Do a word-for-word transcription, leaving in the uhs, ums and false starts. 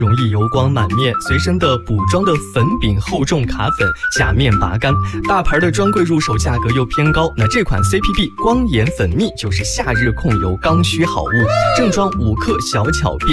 容易油光满面，随身的补妆的粉饼厚重卡粉，假面拔干，大牌的专柜入手价格又偏高。那这款 C P B 光眼粉蜜就是夏日控油刚需好物，正装五克小巧变